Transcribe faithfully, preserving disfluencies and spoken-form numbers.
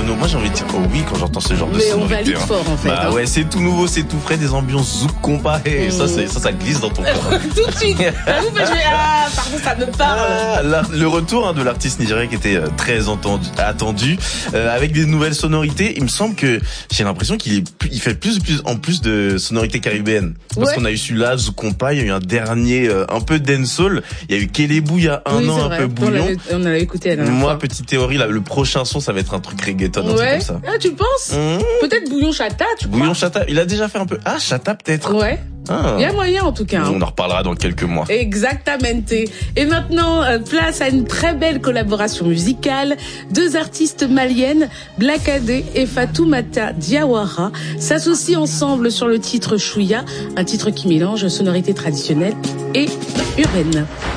Renaud. Moi, j'ai envie de dire oh oui quand j'entends ce genre de Mais sonorité. on valide hein. fort en fait. Bah hein. ouais, c'est tout nouveau, c'est tout frais, des ambiances zouk compas. Et Mmh. ça, c'est, ça, ça glisse dans ton corps. Tout de suite. J'avoue que je vais, ah, pardon, ça me parle. Ah, la- le retour hein, de l'artiste nigérien qui était euh, très entendu, attendu, euh, avec des nouvelles sonorités. Il me semble que j'ai l'impression qu'il est, plus- il fait plus, plus en plus de sonorités caribéennes. Parce Ouais. qu'on a eu celui-là, Zukompa, il y a eu un dernier euh, un peu dancehall. Il y a eu Kelebou il y a un Oui, an, c'est un vrai. peu On bouillon. l'avait- On l'avait écouté la dernière Moi, fois. petite théorie, là, le prochain son, ça va être un truc reggaeton, un truc Ouais. comme ça. Ah, tu penses? Mmh. Peut-être Bouillon Chata, tu crois? Bouillon Chata, il a déjà fait un peu. Ah, Chata peut-être. Ouais. Ah. Il y a moyen en tout cas. hein. On en reparlera dans quelques mois. Exactamente. Et maintenant, euh, place à une très belle collaboration musicale. Deux artistes maliennes, Black Adé et Fatoumata Diawara, s'associent ensemble sur le titre Chouya, un titre qui mélange sonorité traditionnelle et urbaine.